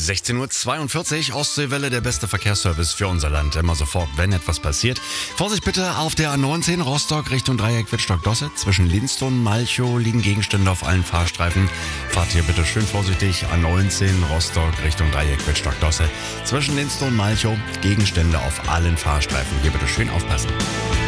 16:42 Uhr, Ostseewelle, der beste Verkehrsservice für unser Land. Immer sofort, wenn etwas passiert. Vorsicht bitte auf der A19 Rostock Richtung Dreieck Wittstock-Dosse. Zwischen Linstow und Malchow liegen Gegenstände auf allen Fahrstreifen. Fahrt hier bitte schön vorsichtig. A19 Rostock Richtung Dreieck Wittstock-Dosse. Zwischen Linstow und Malchow Gegenstände auf allen Fahrstreifen. Hier bitte schön aufpassen.